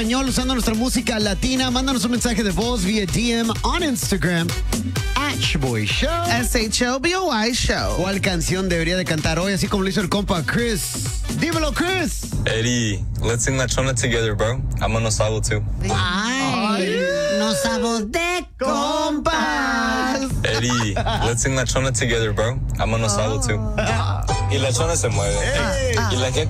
Español usando nuestra música latina. Mándanos un mensaje de voz vía DM on Instagram @Shoboy Show. SHOBOY Show. ¿Cuál canción debería de cantar hoy? Así como lo hizo el compa Chris. Dímelo, Chris. Eddie, let's sing La Chona together, bro. I'm on Osavo too. Ay, no sabes de compas. Eddie, let's sing La Chona together, bro. I'm on Osavo too. Y La Chona se mueve. Y la gente